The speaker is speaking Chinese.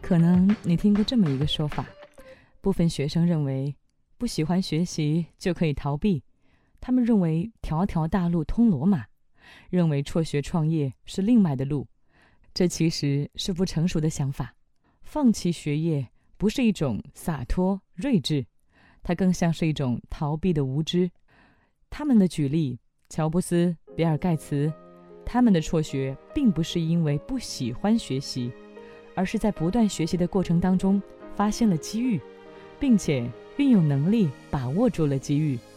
可能你听过这么一个说法，部分学生认为不喜欢学习就可以逃避，他们认为条条大路通罗马，认为辍学创业是另外的路。这其实是不成熟的想法。放弃学业不是一种洒脱睿智，它更像是一种逃避的无知。他们的举例，乔布斯、比尔盖茨，他们的辍学并不是因为不喜欢学习，而是在不断学习的过程当中发现了机遇，并且运用能力把握住了机遇。